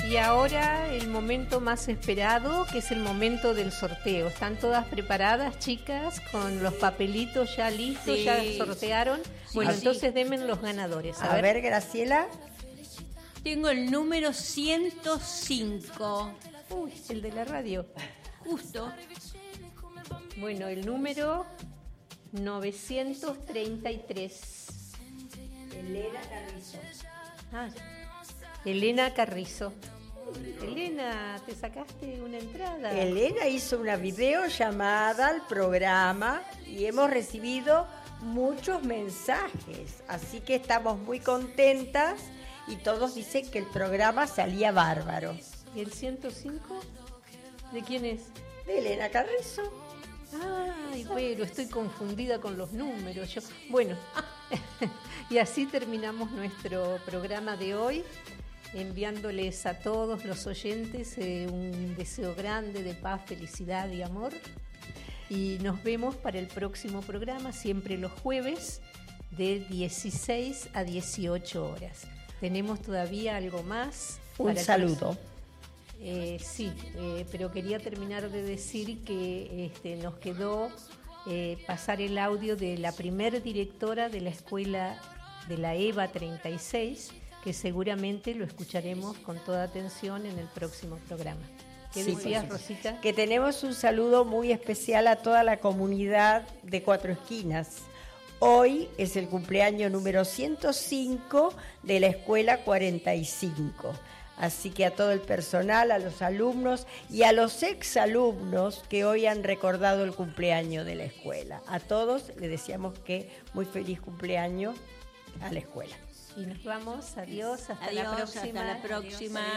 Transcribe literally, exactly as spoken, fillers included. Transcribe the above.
Y ahora el momento más esperado, que es el momento del sorteo. ¿Están todas preparadas, chicas? Con los papelitos ya listos, Sí. ya sortearon. Bueno, sí. entonces denme los ganadores. A, ver, Graciela. Tengo el número ciento cinco. Uy, el de la radio. Justo. Bueno, el número novecientos treinta y tres. Elena Carrizo. Ah, Elena Carrizo. Elena, ¿te sacaste una entrada? Elena hizo una videollamada al programa y hemos recibido muchos mensajes, así que estamos muy contentas y todos dicen que el programa salía bárbaro. ¿Y el ciento cinco? ¿De quién es? De Elena Carrizo. Ay, bueno, estoy confundida con los números. Yo, bueno, y así terminamos nuestro programa de hoy, enviándoles a todos los oyentes eh, un deseo grande de paz, felicidad y amor. Y nos vemos para el próximo programa, siempre los jueves, de dieciséis a dieciocho horas. Tenemos todavía algo más. Un para saludo. Eh, sí, eh, pero quería terminar de decir que este, nos quedó eh, pasar el audio de la primer directora de la escuela de la EVA treinta y seis, que seguramente lo escucharemos con toda atención en el próximo programa. ¿Qué Sí, decías, pues, Rosita? Que tenemos un saludo muy especial a toda la comunidad de Cuatro Esquinas. Hoy es el cumpleaños número ciento cinco de la escuela cuarenta y cinco. Así que a todo el personal, a los alumnos y a los exalumnos que hoy han recordado el cumpleaños de la escuela. A todos les deseamos que muy feliz cumpleaños a la escuela. Y nos vamos, adiós, hasta Adiós, la próxima. hasta la próxima. Adiós, adiós.